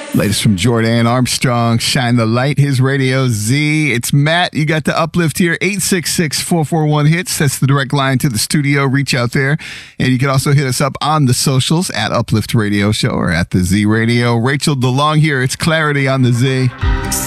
Latest from Jordan Armstrong, Shine the Light, his Radio Z. It's Matt. You got the uplift here, 866-441-HITS. That's the direct line to the studio. Reach out there. And you can also hit us up on the socials at Uplift Radio Show or at the Z Radio. Rachel DeLong here. It's Clarity on the Z.